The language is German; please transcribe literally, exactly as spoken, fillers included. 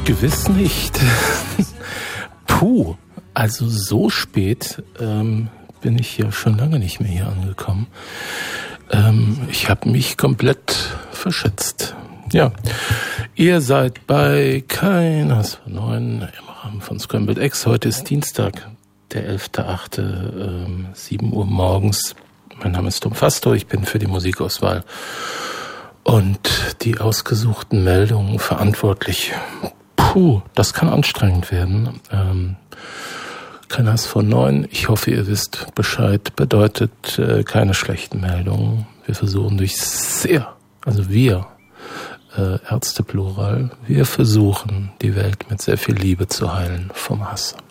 Gewiss nicht. Puh, also so spät ähm, bin ich ja schon lange nicht mehr hier angekommen. Ähm, ich habe mich komplett verschätzt. Ja, ihr seid bei Kein Hass von neun im Rahmen von Scrambled Eggs. Heute ist Dienstag, der elfter achte Ähm, sieben Uhr morgens. Mein Name ist Tom Fastor, ich bin für die Musikauswahl und die ausgesuchten Meldungen verantwortlich. Puh, das kann anstrengend werden. Ähm, Kein Hass von neun. Ich hoffe, ihr wisst Bescheid. Bedeutet äh, keine schlechten Meldungen. Wir versuchen durch sehr, also wir, äh, Ärzte Plural, wir versuchen die Welt mit sehr viel Liebe zu heilen vom Hass.